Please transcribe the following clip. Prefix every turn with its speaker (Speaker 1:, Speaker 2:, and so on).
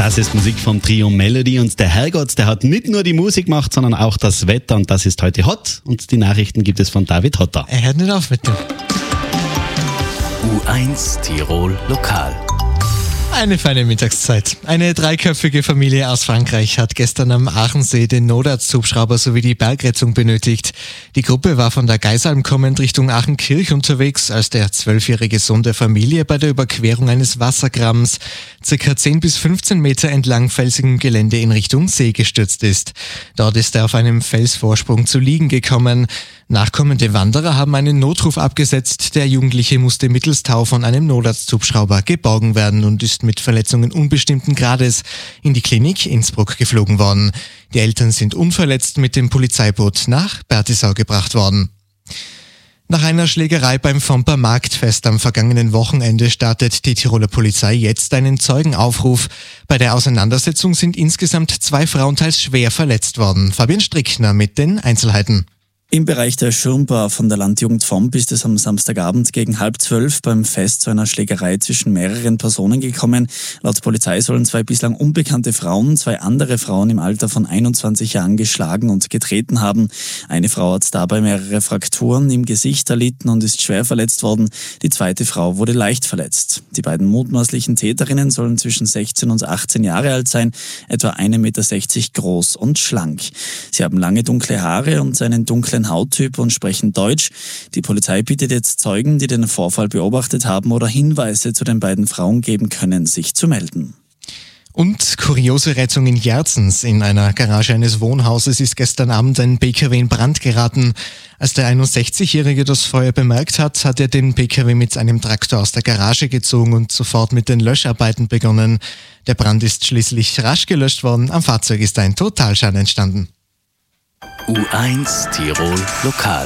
Speaker 1: Das ist Musik vom Trio Melody und der Herrgott, der hat nicht nur die Musik gemacht, sondern auch das Wetter und das ist heute hot und die Nachrichten gibt es von David Hotter.
Speaker 2: Er hört nicht auf mit dem.
Speaker 3: U1 Tirol Lokal.
Speaker 2: Eine feine Mittagszeit. Eine dreiköpfige Familie aus Frankreich hat gestern am Aachensee den Notarzthubschrauber sowie die Bergrettung benötigt. Die Gruppe war von der Geisalm kommend Richtung Aachenkirch unterwegs, als der 12-jährige Sohn der Familie bei der Überquerung eines Wassergrams ca. 10 bis 15 Meter entlang felsigem Gelände in Richtung See gestürzt ist. Dort ist er auf einem Felsvorsprung zu liegen gekommen. Nachkommende Wanderer haben einen Notruf abgesetzt. Der Jugendliche musste mittels Tau von einem Notarzthubschrauber geborgen werden und ist mit Verletzungen unbestimmten Grades in die Klinik Innsbruck geflogen worden. Die Eltern sind unverletzt mit dem Polizeiboot nach Bertisau gebracht worden. Nach einer Schlägerei beim Vomper Marktfest am vergangenen Wochenende startet die Tiroler Polizei jetzt einen Zeugenaufruf. Bei der Auseinandersetzung sind insgesamt 2 Frauen teils schwer verletzt worden. Fabian Strickner mit den Einzelheiten.
Speaker 4: Im Bereich der Schirmbar von der Landjugend Vomp ist es am Samstagabend gegen 11:30 beim Fest zu einer Schlägerei zwischen mehreren Personen gekommen. Laut Polizei sollen 2 bislang unbekannte Frauen 2 andere Frauen im Alter von 21 Jahren geschlagen und getreten haben. Eine Frau hat dabei mehrere Frakturen im Gesicht erlitten und ist schwer verletzt worden. Die zweite Frau wurde leicht verletzt. Die beiden mutmaßlichen Täterinnen sollen zwischen 16 und 18 Jahre alt sein, etwa 1,60 Meter groß und schlank. Sie haben lange dunkle Haare und einen dunklen Hauttyp und sprechen Deutsch. Die Polizei bittet jetzt Zeugen, die den Vorfall beobachtet haben oder Hinweise zu den beiden Frauen geben können, sich zu melden.
Speaker 2: Und kuriose Rettung in Jerzens. In einer Garage eines Wohnhauses ist gestern Abend ein PKW in Brand geraten. Als der 61-Jährige das Feuer bemerkt hat, hat er den PKW mit einem Traktor aus der Garage gezogen und sofort mit den Löscharbeiten begonnen. Der Brand ist schließlich rasch gelöscht worden. Am Fahrzeug ist ein Totalschaden entstanden.
Speaker 3: U1 Tirol Lokal.